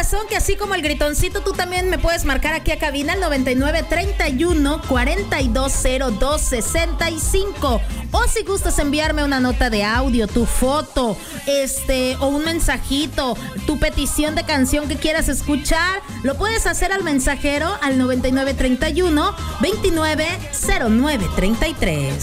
corazón que así como el gritoncito, tú también me puedes marcar aquí a cabina al 9931-420265. O si gustas enviarme una nota de audio, tu foto, o un mensajito, tu petición de canción que quieras escuchar, lo puedes hacer al mensajero al 9931-290933.